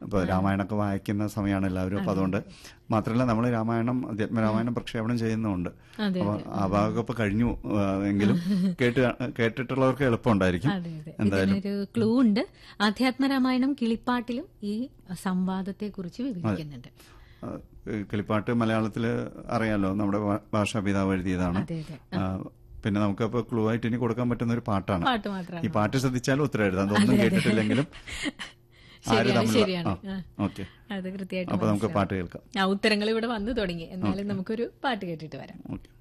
ഇപ്പോൾ രാമായണമൊക്കെ വായിക്കുന്ന സമയമാണ് എല്ലാവരും. അപ്പോൾ അതുകൊണ്ട് മാത്രമല്ല നമ്മൾ അധ്യാത്മരാമായണം പ്രക്ഷേപണം ചെയ്യുന്നുണ്ട്. അപ്പോൾ ആ ഭാഗമൊക്കെ ഇപ്പൊ കഴിഞ്ഞു എങ്കിലും കേട്ടിട്ടുള്ളവർക്ക് എളുപ്പമുണ്ടായിരിക്കും. എന്തായാലും ഒരു ക്ലൂ ഉണ്ട്. അധ്യാത്മരാമായണം കിളിപ്പാട്ടിലും ഈ സംവാദത്തെ കുറിച്ച് വിവരിക്കുന്നുണ്ട്. കിളിപ്പാട്ട് മലയാളത്തില് അറിയാലോ, നമ്മുടെ ഭാഷാപിതാവ് എഴുതിയതാണ്. പിന്നെ നമുക്കപ്പോൾ ക്ലൂ ആയിട്ട് ഇനി കൊടുക്കാൻ പറ്റുന്ന ഒരു പാട്ടാണ്. ഈ പാട്ട് ശ്രദ്ധിച്ചാലും ഉത്തരം എഴുതാം. അതൊന്നും കേട്ടിട്ടില്ലെങ്കിലും ആര് തമ്മിൽ. ഓക്കെ, അപ്പൊ നമുക്ക് പാട്ട് കേൾക്കാം. ഉത്തരങ്ങൾ ഇവിടെ വന്നു തുടങ്ങി. എന്നാലും നമുക്കൊരു പാട്ട് കേട്ടിട്ട് വരാം. ഓക്കെ.